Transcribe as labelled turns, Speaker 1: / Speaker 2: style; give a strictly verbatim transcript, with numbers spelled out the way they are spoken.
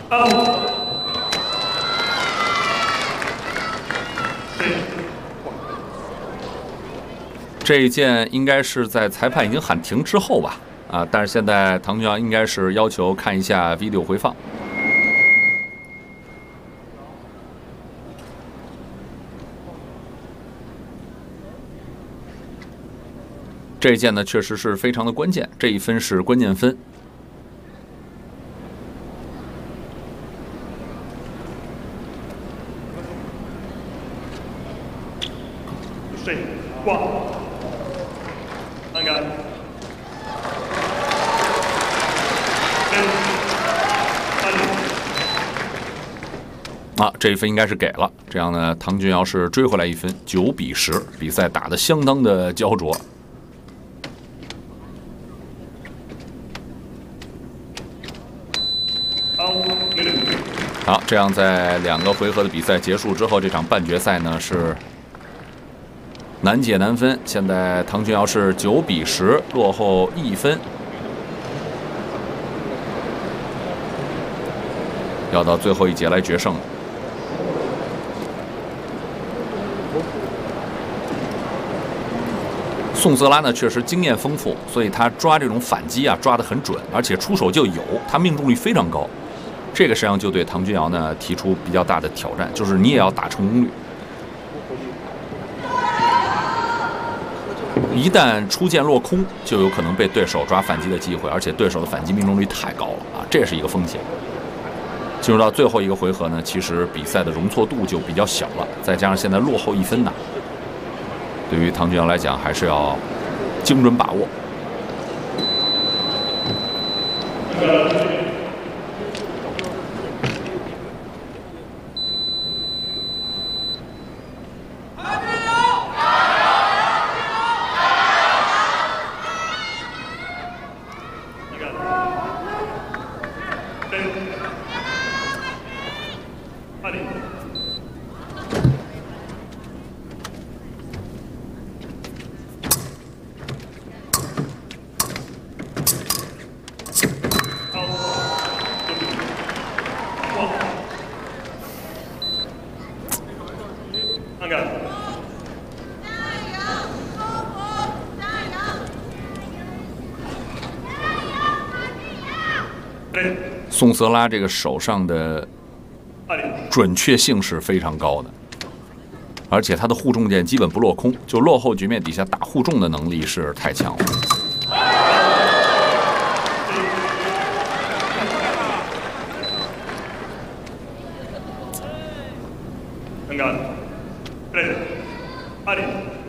Speaker 1: 这一件应该是在裁判已经喊停之后吧，啊，但是现在唐俊尧应该是要求看一下 video 回放。这一件呢，确实是非常的关键，这一分是关键分。
Speaker 2: 水挂，看看，
Speaker 1: 啊，这一分应该是给了，这样呢，唐俊尧是追回来一分，九比十，比赛打得相当的焦灼。好，这样在两个回合的比赛结束之后，这场半决赛呢是难解难分。现在唐俊尧是九比十，落后一分，要到最后一节来决胜了。宋泽拉呢确实经验丰富，所以他抓这种反击啊抓得很准，而且出手就有，他命中率非常高。这个实际上就对唐俊尧呢提出比较大的挑战，就是你也要打成功率。一旦出剑落空，就有可能被对手抓反击的机会，而且对手的反击命中率太高了啊，这是一个风险。进入到最后一个回合呢，其实比赛的容错度就比较小了，再加上现在落后一分呢，对于唐俊尧来讲还是要精准把握。宋泽拉这个手上的准确性是非常高的，而且他的护重剑基本不落空，就落后局面底下打护重的能力是太强了。
Speaker 2: Venga, tres, vale.